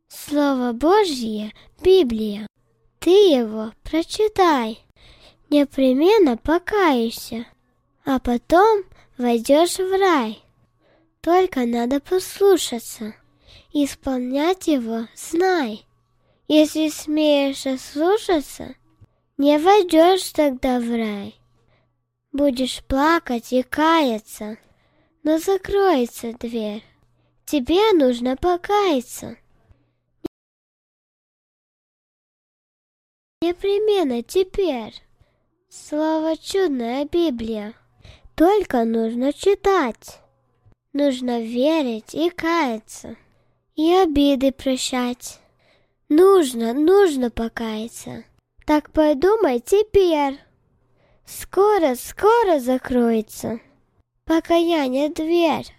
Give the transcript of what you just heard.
Слово Божье — Библия. Ты его прочитай, непременно покаешься, а потом войдешь в рай. Только надо послушаться, исполнять его знай. Если смеешь ослушаться, не войдешь тогда в рай. Будешь плакать и каяться, но закроется дверь. Тебе нужно покаяться. Непременно теперь. Слово чудная Библия. Только нужно читать. Нужно верить и каяться, и обиды прощать. Нужно покаяться. Так подумай теперь. Скоро закроется покаяние дверь.